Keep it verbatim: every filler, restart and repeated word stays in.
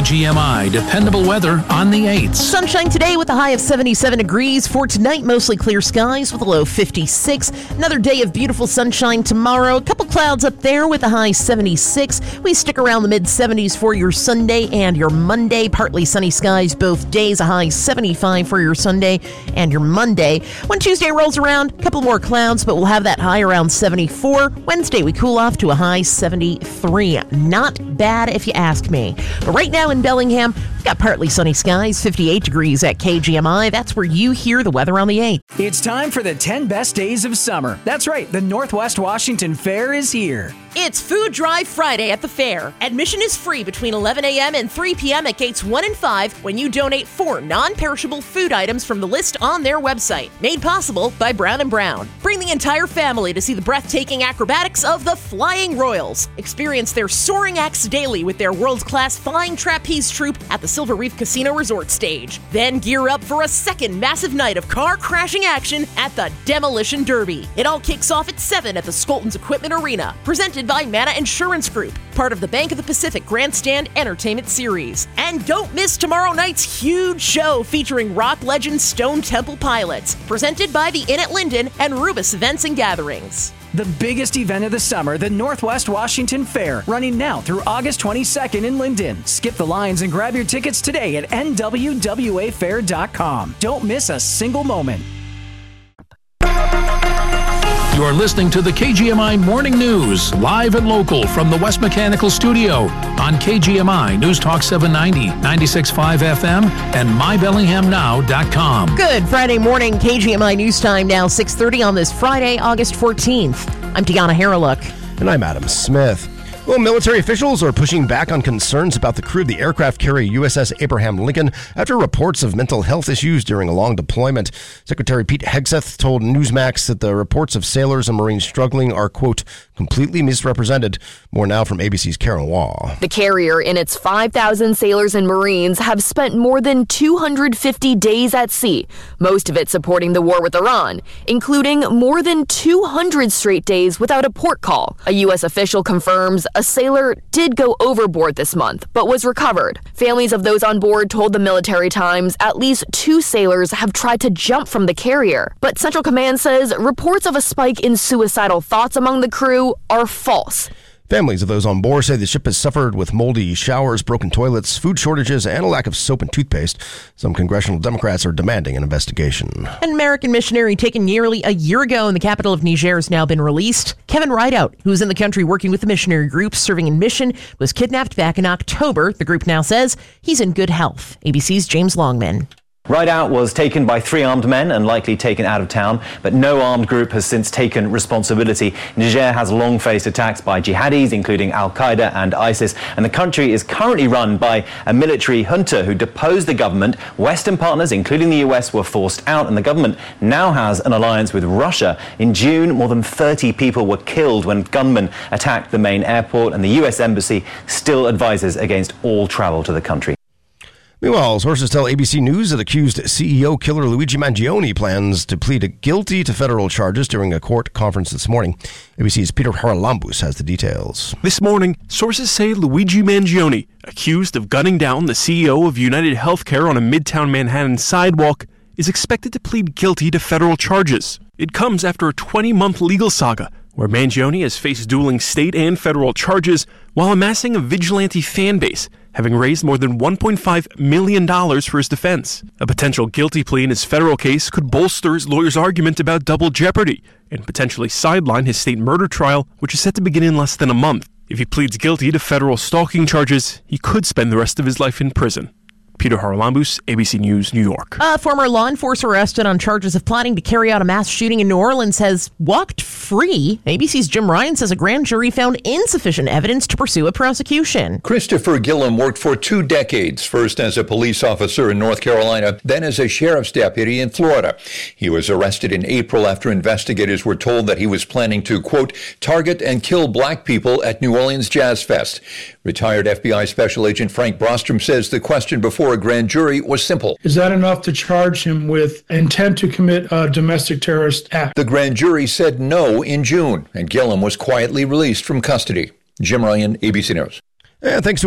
G M I dependable weather on the eights. Sunshine today with a high of seventy-seven degrees. For tonight, mostly clear skies with a low fifty-six. Another day of beautiful sunshine tomorrow. A couple clouds up there with a high seventy-six. We stick around the mid seventies for your Sunday and your Monday. Partly sunny skies both days. A high seventy-five for your Sunday and your Monday. When Tuesday rolls around, a couple more clouds, but we'll have that high around seventy-four. Wednesday, we cool off to a high seventy-three. Not bad if you ask me. But right now in Bellingham, we've got partly sunny skies, fifty-eight degrees at K G M I. That's where you hear the weather on the eighth. It's time for the ten best days of summer. That's right, the Northwest Washington Fair is here. It's Food Drive Friday at the fair. Admission is free between eleven a.m. and three p.m. at gates one and five when you donate four non-perishable food items from the list on their website. Made possible by Brown and Brown. Bring the entire family to see the breathtaking acrobatics of the Flying Royals. Experience their soaring acts daily with their world-class flying trapeze troupe at the Silver Reef Casino Resort stage. Then gear up for a second massive night of car crashing action at the Demolition Derby. It all kicks off at seven at the Skoltons Equipment Arena. Presented by Mana Insurance Group, part of the Bank of the Pacific Grandstand Entertainment Series. And don't miss tomorrow night's huge show featuring rock legend Stone Temple Pilots, presented by the Inn at Linden and Rubus Events and Gatherings. The biggest event of the summer, the Northwest Washington Fair, running now through August twenty-second in Linden. Skip the lines and grab your tickets today at N W W A fair dot com. Don't miss a single moment. You're listening to the K G M I Morning News, live and local from the West Mechanical Studio on K G M I News Talk seven ninety, ninety-six point five F M, and my bellingham now dot com. Good Friday morning, K G M I News Time now six thirty on this Friday, August fourteenth. I'm Deanna Harreluk. And I'm Adam Smith. Well, military officials are pushing back on concerns about the crew of the aircraft carrier U S S Abraham Lincoln after reports of mental health issues during a long deployment. Secretary Pete Hegseth told Newsmax that the reports of sailors and Marines struggling are, quote, completely misrepresented. More now from A B C's Karen Waugh. The carrier and its five thousand sailors and Marines have spent more than two hundred fifty days at sea, most of it supporting the war with Iran, including more than two hundred straight days without a port call. A U S official confirms a sailor did go overboard this month, but was recovered. Families of those on board told the Military Times at least two sailors have tried to jump from the carrier. But Central Command says reports of a spike in suicidal thoughts among the crew are false. Families of those on board say the ship has suffered with moldy showers, broken toilets, food shortages, and a lack of soap and toothpaste. Some congressional Democrats are demanding an investigation. An American missionary taken nearly a year ago in the capital of Niger has now been released. Kevin Rideout, who was in the country working with the missionary group serving in mission, was kidnapped back in October. The group now says he's in good health. A B C's James Longman. Rideout was taken by three armed men and likely taken out of town, but no armed group has since taken responsibility. Niger has long faced attacks by jihadis, including Al-Qaeda and ISIS, and the country is currently run by a military junta who deposed the government. Western partners, including the U S, were forced out, and the government now has an alliance with Russia. In June, more than thirty people were killed when gunmen attacked the main airport, and the U S Embassy still advises against all travel to the country. Meanwhile, sources tell A B C News that accused C E O killer Luigi Mangione plans to plead guilty to federal charges during a court conference this morning. A B C's Peter Haralambous has the details. This morning, sources say Luigi Mangione, accused of gunning down the C E O of United Healthcare on a Midtown Manhattan sidewalk, is expected to plead guilty to federal charges. It comes after a twenty-month legal saga where Mangione has faced dueling state and federal charges while amassing a vigilante fan base, having raised more than one point five million dollars for his defense. A potential guilty plea in his federal case could bolster his lawyer's argument about double jeopardy and potentially sideline his state murder trial, which is set to begin in less than a month. If he pleads guilty to federal stalking charges, he could spend the rest of his life in prison. Peter Haralambous, A B C News, New York. A former law enforcer arrested on charges of plotting to carry out a mass shooting in New Orleans has walked free. A B C's Jim Ryan says a grand jury found insufficient evidence to pursue a prosecution. Christopher Gillum worked for two decades, first as a police officer in North Carolina, then as a sheriff's deputy in Florida. He was arrested in April after investigators were told that he was planning to, quote, target and kill black people at New Orleans Jazz Fest. Retired F B I Special Agent Frank Brostrom says the question before a grand jury was simple. Is that enough to charge him with intent to commit a domestic terrorist act? The grand jury said no in June, and Gillum was quietly released from custody. Jim Ryan, A B C News. And thanks to